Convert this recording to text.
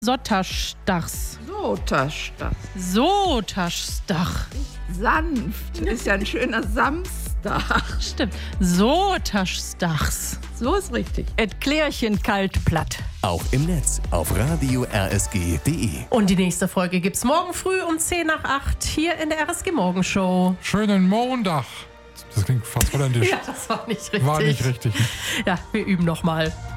Sotterstachs. Sotaschdach. Sanft. Ist ja ein schöner Samstag. Stimmt. Sotaschdachs. So ist richtig. Et Klärchen kalt platt. Auch im Netz auf radio-rsg.de. Und die nächste Folge gibt's morgen früh um 7:50 hier in der RSG Morgenshow. Schönen Montag. Das klingt fast holländisch. Ja, das war nicht richtig. War nicht richtig. Ja, wir üben nochmal.